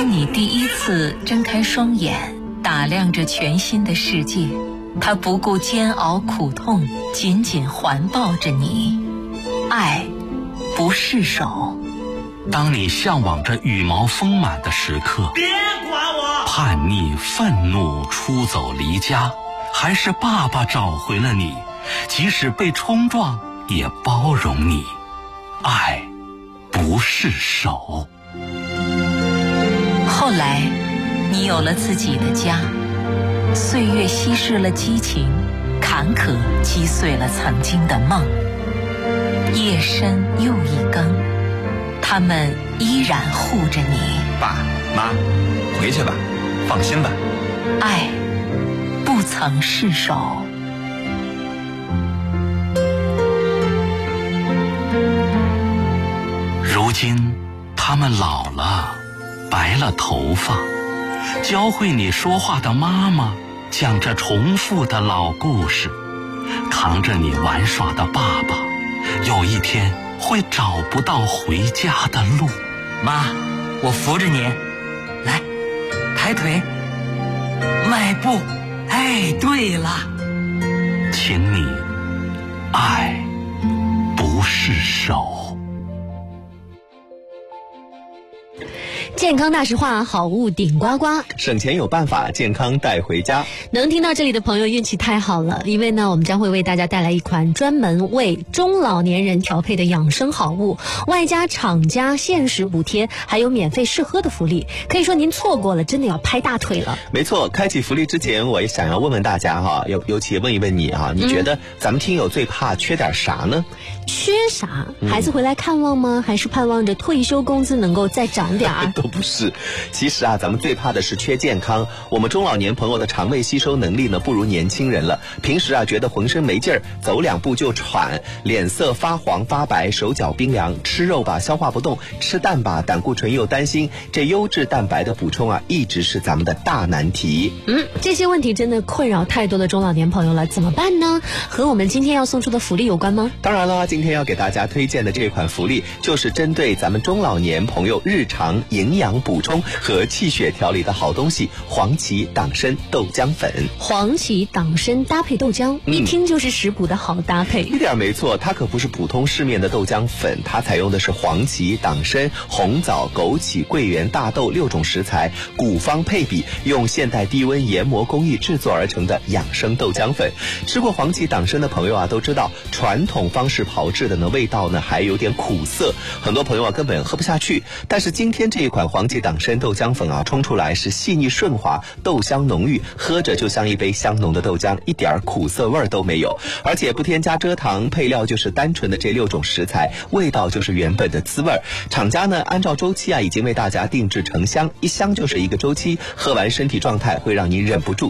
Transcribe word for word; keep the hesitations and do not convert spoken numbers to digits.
当你第一次睁开双眼，打量着全新的世界，它不顾煎熬苦痛，紧紧环抱着你。爱不释手。 当你向往着羽毛丰满的时刻， 别管我！ 叛逆、愤怒、出走离家，还是爸爸找回了你，即使被冲撞，也包容你。爱不释手。 后来，你有了自己的家，岁月稀释了激情，坎坷击碎了曾经的梦。夜深又一更，他们依然护着你。 爸妈，回去吧，放心吧。 爱不曾释手。 如今他们老了，白了头发，教会你说话的妈妈讲着重复的老故事，扛着你玩耍的爸爸，有一天会找不到回家的路。 妈，我扶着你，来，抬腿，迈步。哎，对了， 请你爱不释手。 健康大实话，好物顶呱呱， 省钱有办法，健康带回家。 能听到这里的朋友运气太好了，因为呢，我们将会为大家带来一款专门为中老年人调配的养生好物，外加厂家限时补贴，还有免费试喝的福利。可以说您错过了，真的要拍大腿了。 没错，开启福利之前，我也想要问问大家哈，尤尤其问一问你哈，你觉得咱们听友最怕缺点啥呢？ 缺啥？孩子回来看望吗？还是盼望着退休工资能够再涨点儿？ 都不是，其实啊，咱们最怕的是缺健康。我们中老年朋友的肠胃吸收能力呢，不如年轻人了。平时啊，觉得浑身没劲儿，走两步就喘，脸色发黄发白，手脚冰凉，吃肉吧消化不动，吃蛋吧胆固醇又担心。这优质蛋白的补充啊，一直是咱们的大难题。 嗯，这些问题真的困扰太多的中老年朋友了，怎么办呢？和我们今天要送出的福利有关吗？ 当然了，今天要给大家推荐的这款福利，就是针对咱们中老年朋友日常营养补充和气血调理的好东西——黄芪党参豆浆粉。 黄芪党参搭配豆浆，嗯、一听就是食补的好搭配。 一点没错，它可不是普通市面的豆浆粉，它采用的是黄芪、党参、红枣、枸杞、桂圆、大豆六种食材，古方配比，用现代低温研磨工艺制作而成的养生豆浆粉。吃过黄芪党参的朋友啊，都知道传统方式炮制的呢，味道呢还有点苦涩，很多朋友啊根本喝不下去。但是今天这一款黄芪党参豆浆粉啊，冲出来是细腻顺滑，豆香浓郁，喝着就像一杯香浓的豆浆，一点苦涩味都没有，而且不添加蔗糖，配料就是单纯的这六种食材，味道就是原本的滋味。厂家呢按照周期啊，已经为大家定制成箱，一箱就是一个周期，喝完身体状态会让您忍不住